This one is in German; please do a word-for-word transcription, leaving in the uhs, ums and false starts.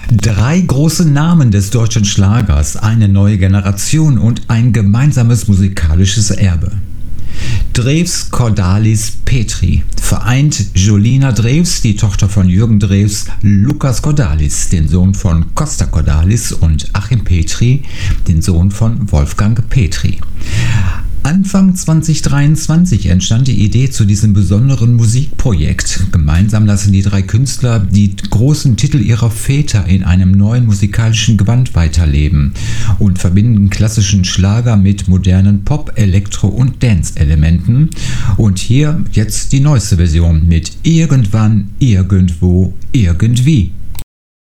Drei große Namen des deutschen Schlagers, eine neue Generation und ein gemeinsames musikalisches Erbe. Drews, Cordalis, Petri vereint Julina Drews, die Tochter von Jürgen Drews, Lukas Cordalis, den Sohn von Costa Cordalis, und Achim Petri, den Sohn von Wolfgang Petri. Anfang zwanzig dreiundzwanzig entstand die Idee zu diesem besonderen Musikprojekt. Gemeinsam lassen die drei Künstler die großen Titel ihrer Väter in einem neuen musikalischen Gewand weiterleben und verbinden klassischen Schlager mit modernen Pop-, Elektro- und Dance-Elementen. Und hier jetzt die neueste Version mit Irgendwann, Irgendwo, Irgendwie.